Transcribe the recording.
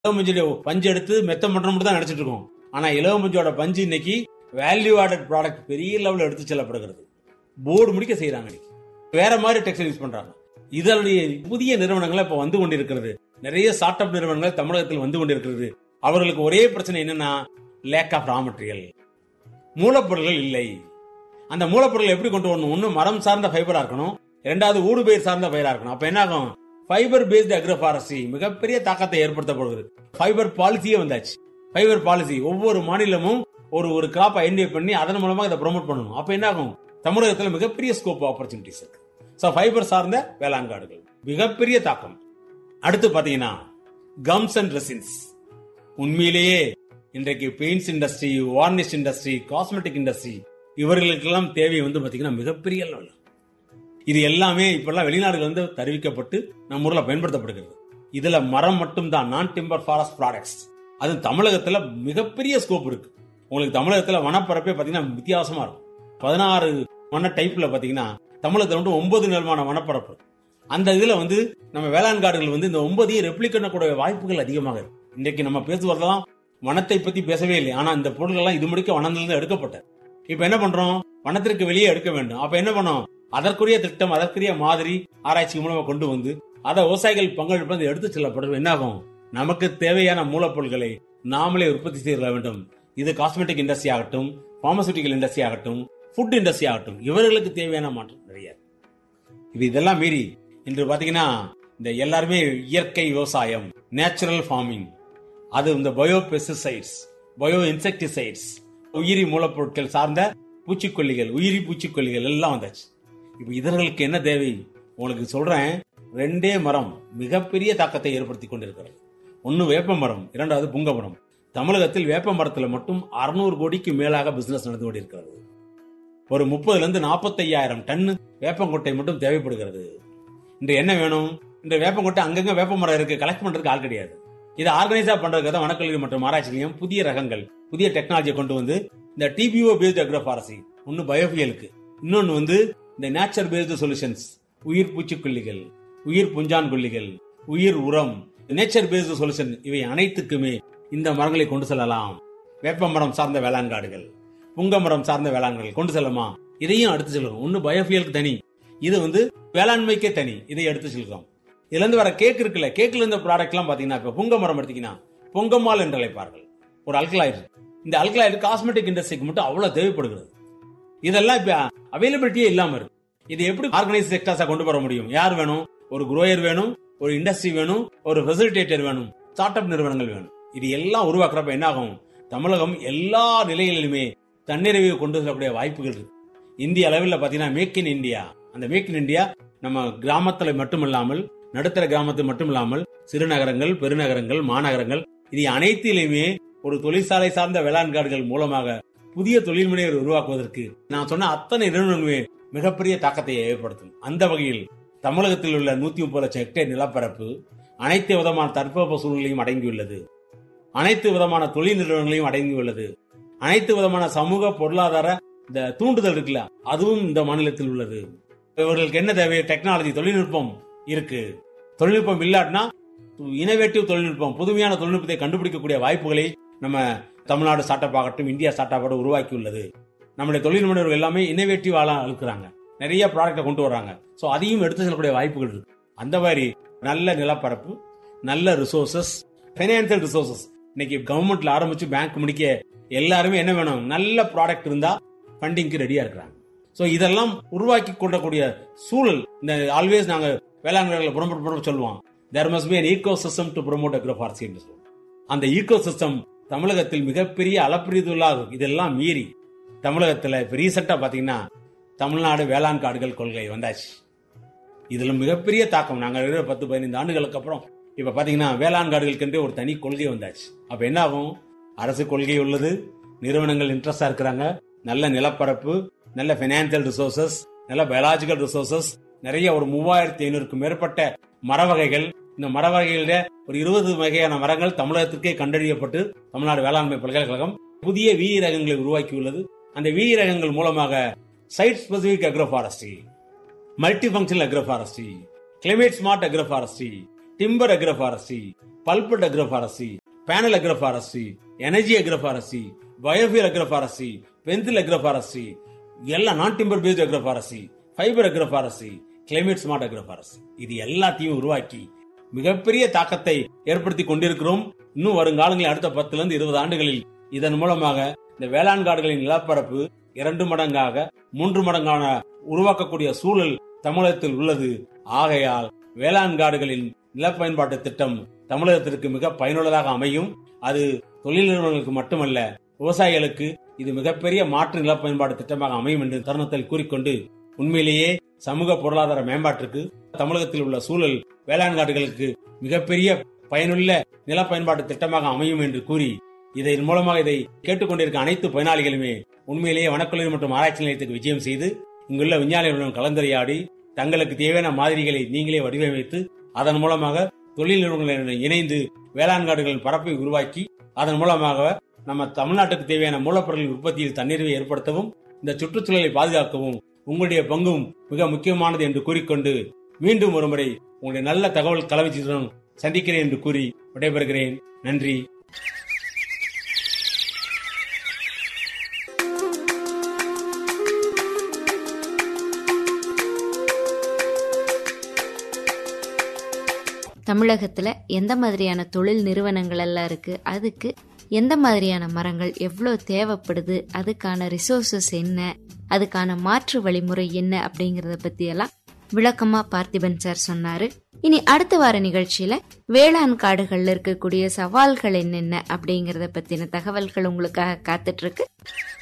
இலவமஞ்சியோட பஞ்சு எடுத்து மெத்த மட்டும் தான் நினைச்சிட்டு இருக்கோம். ஆனா இலவமஞ்சோட பஞ்சு இன்னைக்கு வேல்யூ ஆடட் ப்ராடக்ட் பெரிய லெவலில் எடுத்து செல்லப்படுகிறது. போர்டு முடிக்க செய்யறாங்க. வேற மாதிரி டெக்ஸ்டைல் யூஸ் பண்றாங்க. இதனுடைய புதிய நிறுவனங்கள் இப்ப வந்து கொண்டிருக்கிறது. நிறைய ஸ்டார்ட் அப் நிறுவனங்கள் தமிழகத்தில் வந்து கொண்டிருக்கிறது. அவர்களுக்கு ஒரே பிரச்சனை என்னன்னா, லேக் ஆஃப் ரா மெட்டீரியல், மூலப்பொருட்கள் இல்லை. அந்த மூலப்பொருட்கள் எப்படி கொண்டு வரணும்? ஒன்னு மரம் சார்ந்த ஃபைபரா இருக்கணும், இரண்டாவது ஊடு பயிர் சார்ந்த பயிரா இருக்கணும். அப்ப என்ன ஆகும்? ஃபைபர் பேஸ்ட் அக்ரோஃபாரஸ்ட்ரி மிகப்பெரிய தாக்கத்தை ஏற்படுத்தப்படுகிறது. ஃபைபர் பாலிசியே வந்தாச்சு. ஃபைபர் பாலிசி ஒவ்வொரு மாநிலமும் ஒரு கிராப் ஐடென்டிஃபை பண்ணி அதன் மூலமா இதை ப்ரோமோட் பண்ணணும். அப்ப என்ன ஆகும்? தமிழகத்தில் மிகப்பெரிய ஸ்கோப் ஆப்பர்ச்சுனிட்டிஸ் இருக்கு. ஃபைபர் சார்ந்த வேளாண் காடுகள் மிகப்பெரிய தாக்கம். அடுத்து பாத்தீங்கன்னா கம்ஸ் அண்ட் ரெசின்ஸ். உண்மையிலேயே இன்றைக்கு paints industry, varnish industry, cosmetic industry இவர்களுக்கெல்லாம் தேவை வந்து பாத்தீங்கன்னா மிகப்பெரிய அளவில். இது எல்லாமே இப்பெல்லாம் வெளிநாடுகள் வந்து தெரிவிக்கப்பட்டு நம்ம ஊர்ல பயன்படுத்தப்படுகிறது. இதுல மரம் மட்டும் தான், நான் டிம்பர் ஃபாரஸ்ட் ப்ராடக்ட்ஸ். அது தமிழகத்துல மிகப்பெரிய ஸ்கோப் இருக்கு. உங்களுக்கு தமிழகத்துல வனப்பரப்பே பாத்தீங்கன்னா வித்தியாசமா இருக்கும். 16 வன டைப்ல பாத்தீங்கன்னா தமிழகத்துல வந்து 9 நிலமான வனப்பரப்பு. அந்த இதுல வந்து நம்ம வேளாண் காடுகள் வந்து இந்த 9ஐயும் ரெப்ளிக் பண்ணக்கூடிய வாய்ப்புகள் அதிகமாக இருக்கு. இன்றைக்கு நம்ம பேசுவதெல்லாம் வனத்தை பத்தி பேசவே இல்லை. ஆனா இந்த பொருட்கள் எல்லாம் இது முடிக்க வனத்திலிருந்து எடுக்கப்பட்டது. இப்ப என்ன பண்றோம்? வனத்திற்கு வெளியே எடுக்க வேண்டும். அப்ப என்ன பண்ணோம்? அதற்குரிய திட்டம், அதற்குரிய மாதிரி ஆராய்ச்சி மூலமா கொண்டு வந்து அதை விவசாயிகள் பங்களிப்பு எடுத்து செல்லப்படும். என்ன ஆகும்? நமக்கு தேவையான மூலப்பொருட்களை நாமளே உற்பத்தி செய்ய வேண்டும். இது காஸ்மெட்டிக் இண்டஸ்ட்ரி ஆகட்டும், பார்மசூட்டிக்கல் இண்டஸ்ட்ரி ஆகட்டும், ஃபுட் இண்டஸ்ட்ரி ஆகட்டும், இவர்களுக்கு தேவையான மாற்றம் நிறைய. இதெல்லாம் மீறி இன்று பாத்தீங்கன்னா இந்த எல்லாருமே இயற்கை விவசாயம், நேச்சுரல் ஃபார்மிங், அது இந்த பயோ பெஸ்டிசைட்ஸ், பயோ இன்செக்டிசைட்ஸ், உயிரி மூலப்பொருட்கள் சார்ந்த பூச்சிக்கொல்லிகள், உயிரி பூச்சிக்கொல்லிகள் எல்லாம் வந்தாச்சு. இப்ப இதற்கு என்ன தேவை? உங்களுக்கு சொல்றேன். 2 மரம் மிகப்பெரிய தாக்கத்தை ஏற்படுத்தி கொண்டிருக்கிறது. ஒன்னு வேப்ப மரம், இரண்டாவது புங்க மரம். தமிழகத்தில் வேப்ப மரத்தில் மட்டும் 600 கோடிக்கு மேலாக பிசினஸ் நடந்து கொண்டிருக்கிறது. ஒரு 30,000-45,000 டன் வேப்பங்கொட்டை மட்டும் தேவைப்படுகிறது. இன்று என்ன வேணும்? இந்த வேப்பங்கொட்டை அங்கங்க வேப்ப மரம் இருக்கு, கலெக்ட் பண்றதுக்கு ஆள் கிடையாது. இதை ஆர்கனைஸா பண்றதுக்கு தான் வனக்கல்வி மற்றும் ஆராய்ச்சியிலையும் புதிய ரகங்கள், புதிய டெக்னாலஜியை கொண்டு வந்து இந்த டிபிஓ பேஸ்ட் அக்ரோஃபாரஸ்ட்ரி, ஒன்னு பயோஃபியலுக்கு, இன்னொன்னு வந்து இந்த நேச்சர் பேஸ்டு சொல்யூஷன்ஸ், உயிர் பூச்சிக்கொல்லிகள், உயிர் புஞ்சான் கொல்லிகள், உயிர் உரம், நேச்சர் பேஸ்டு சொல்யூஷன், இவை அனைத்துக்குமே இந்த மரங்களை கொண்டு செல்லலாம். வேப்ப மரம் சார்ந்த வேளாண் காடுகள், புங்க மரம் சார்ந்த வேளாண் காடுகள் கொண்டு செல்லமா? இதையும் எடுத்து செல்கிறோம். ஒன்னு பயோஃபியலுக்கு தனி, இது வந்து வேளாண்மைக்கே தனி, இதை எடுத்து செல்கிறோம். இதுல இருந்து வர கேக் இருக்குல்ல, கேக்ல இருந்த ப்ராடக்ட் எல்லாம் பாத்தீங்கன்னா இப்ப புங்க மரம் எடுத்தீங்கன்னா பொங்கமால் என்று அழைப்பார்கள், ஒரு அல்கலாய்டு. இந்த அல்கலாய்டு காஸ்மெட்டிக் இண்டஸ்ட்ரிக்கு மட்டும் அவ்வளவு தேவைப்படுகிறது. இதெல்லாம் இப்ப அவைலபிலிட்டியே இல்லாம இருக்கு. இது எப்படி ஆர்கனைஸ் செக்டர்ஸா கொண்டு வர முடியும்? யார் வேணும்? ஒரு குரோயர் வேணும், ஒரு இண்டஸ்ட்ரி வேணும், ஒரு ஃபெசிலிட்டேட்டர் வேணும், ஸ்டார்ட் அப் நிறுவனங்கள் வேணும். இது எல்லாம் உருவாக்குறப்ப என்ன ஆகும்? தமிழகம் எல்லா நிலைகளிலுமே தன்னிறைவை கொண்டு செல்லக்கூடிய வாய்ப்புகள் இருக்கு. இந்திய அளவில் பாத்தீங்கன்னா மேக் இன் இந்தியா, அந்த மேக் இன் இந்தியா நம்ம கிராமத்துல மட்டுமில்லாமல், நடுத்தர கிராமத்தில் மட்டுமில்லாமல், சிறுநகரங்கள், பெருநகரங்கள், மாநகரங்கள், இது அனைத்திலுமே ஒரு தொழிற்சாலை சார்ந்த வேளாண் காடுகள் மூலமாக புதிய தொழில் முனைவர் உருவாக்குவதற்கு நான் சொன்ன அத்தனை நிறுவனங்களுமே மிகப்பெரிய தாக்கத்தை ஏற்படுத்தும். அந்த வகையில் தமிழகத்தில் உள்ள 130 லட்சம் ஹெக்டேர் நிலப்பரப்பு அனைத்து விதமான தட்பவெப்ப சூழ்நிலையும் அடங்கியுள்ளது, அனைத்து விதமான தொழில் நிறுவனங்களையும் அடங்கியுள்ளது, அனைத்து விதமான சமூக பொருளாதார இந்த தூண்டுதல் இருக்குல்ல, அதுவும் இந்த மாநிலத்தில் உள்ளது. இவர்களுக்கு என்ன தேவை? டெக்னாலஜி, தொழில்நுட்பம் இருக்கு. தொழில்நுட்பம் இல்லாட்டினா இனோவேட்டிவ் தொழில்நுட்பம், புதுமையான தொழில்நுட்பத்தை கண்டுபிடிக்கக்கூடிய வாய்ப்புகளை நம்ம தமிழ்நாடு ஸ்டார்ட் அப் ஆகட்டும், இந்தியா ஸ்டார்ட் அப் உருவாக்கி உள்ளது. நம்முடைய தொழில் முனைவர்கள் எல்லாமே இனோவேட்டிவ் இருக்கிறாங்க, நிறைய ப்ராடக்டை கொண்டு வர்றாங்க. சோ அதையும் எடுத்து செல்லக்கூடிய வாய்ப்புகள் இருக்கு. அந்த மாதிரி நல்ல நிலப்பரப்பு, நல்ல ரிசோர்சஸ், பைனான்சியல் ரிசோர்சஸ், இன்னைக்கு கவர்மெண்ட்ல ஆரம்பிச்சு பேங்க் முடிக்க எல்லாருமே என்ன வேணும்? நல்ல ப்ராடக்ட் இருந்தா ஃபண்டிங்க்கு ரெடியா இருக்கிறாங்க. சோ இதெல்லாம் உருவாக்கி கொள்ளக்கூடிய சூழல். இந்த ஆல்வேஸ் நாங்க வேளாண்மைகளை ப்ரோமோட் சொல்லுவோம், there must be an ecosystem to promote agroforestry என்று சொல்லுவோம். அந்த ஈகோ சிஸ்டம் தமிழகத்தில் மிகப்பெரிய அளப்பரியதுள்ளாகும். இதெல்லாம் மீறி தமிழகத்தில் இப்ப ரீசெண்டா பாத்தீங்கன்னா தமிழ்நாடு வேளாண் காடுகள் கொள்கை வந்தாச்சு. இதுல மிகப்பெரிய தாக்கம். நாங்க 10-15 ஆண்டுகளுக்கு அப்புறம் இப்ப பாத்தீங்கன்னா வேளாண் காடுகளுக்கு ஒரு தனி கொள்கை வந்தாச்சு. அப்ப என்ன ஆகும்? அரசு கொள்கை உள்ளது, நிறுவனங்கள் இன்ட்ரெஸ்டா இருக்கிறாங்க, நல்ல நிலப்பரப்பு, நல்ல பைனான்சியல் ரிசோர்சஸ், நல்ல பயாலஜிக்கல் ரிசோர்சஸ், நிறைய ஒரு 3500க்கும் மேற்பட்ட மர வகைகள். இந்த மர வகைகளில ஒரு 20 வகையான மரங்கள் தமிழகத்திற்கே கண்டறியப்பட்டு தமிழ்நாடு வேளாண்மை பல்கலைக்கழகம் புதிய வீ ரகங்களை உருவாக்கியுள்ளது. அந்த வீ ரகங்கள் மூலமாக side specific agroforestry, multi functional agroforestry, climate smart agroforestry, timber agroforestry, பல்பட் agroforestry, panel agroforestry, energy agroforestry, biofuel agroforestry, pencil agroforestry, எல்லாம் நான் timber paste agroforestry, fibre agroforestry, climate smart agroforestry, இது எல்லாத்தையும் உருவாக்கி மிகப்பெரிய தாக்கத்தை ஏற்படுத்தி கொண்டிருக்கிறோம். இன்னும் வருங்காலங்களில் அடுத்த 10 to 20 ஆண்டுகளில் இதன் மூலமாக இந்த வேளாண் காடுகளின் நிலப்பரப்பு 2 மடங்காக 3 மடங்கான உருவாக்கக்கூடிய சூழல் தமிழகத்தில் உள்ளது. ஆகையால் வேளாண் காடுகளின் நில பயன்பாட்டு திட்டம் தமிழகத்திற்கு மிக பயனுள்ளதாக அமையும். அது தொழில் நிறுவனங்களுக்கு மட்டுமல்ல, விவசாயிகளுக்கு இது மிகப்பெரிய மாற்று நில பயன்பாடு திட்டமாக அமையும் என்று தருணத்தில் கூறிக்கொண்டு, உண்மையிலேயே சமூக பொருளாதார மேம்பாட்டிற்கு தமிழகத்தில் உள்ள சூழல் வேளாண் காடுகளுக்கு மிகப்பெரிய பயனுள்ள நில பயன்பாட்டு திட்டமாக அமையும் என்று கூறி, இதன் மூலமாக இதை கேட்டுக்கொண்டிருக்க அனைத்து பயனாளிகளுமே உண்மையிலேயே வனக்கல்லூரி மற்றும் ஆராய்ச்சி நிலையத்துக்கு விஜயம் செய்து இங்குள்ள விஞ்ஞானிகளுடன் கலந்துரையாடி தங்களுக்கு தேவையான மாதிரிகளை நீங்களே வடிவமைத்து அதன் மூலமாக தொழில் நிறுவனங்களுடன் இணைந்து வேளாண் காடுகளின் பரப்பை உருவாக்கி அதன் மூலமாக நம்ம தமிழ்நாட்டுக்கு தேவையான மூலப்பொருட்களின் உற்பத்தியில் தன்னிறைவை ஏற்படுத்தவும் இந்த சுற்றுச்சூழலை பாதுகாக்கவும் உங்களுடைய பங்கும் மிக முக்கியமானது என்று கூறிக்கொண்டு, மீண்டும் ஒருமுறை உங்களுடைய நல்ல தகவல் கலவைச்சுடன் சந்திக்கிறேன் என்று கூறி விடைபெறுகிறேன். நன்றி. தமிழகத்துல எந்த மாதிரியான தொழில் நிறுவனங்கள் எல்லாம் இருக்கு, அதுக்கு எந்த மாதிரியான மரங்கள் எவ்வளவு தேவைப்படுது, அதுக்கான ரிசோர்சஸ் என்ன, அதுக்கான மாற்று வழிமுறை என்ன அப்படிங்கறத பத்தி எல்லாம் விளக்கமா பார்த்திபன் சார் சொன்னாரு. இனி அடுத்த வார நிகழ்ச்சியில வேளாண் காடுகள்ல இருக்கக்கூடிய சவால்கள் என்னென்ன அப்படிங்கறத பத்தின தகவல்கள் உங்களுக்காக காத்துட்டு இருக்கு.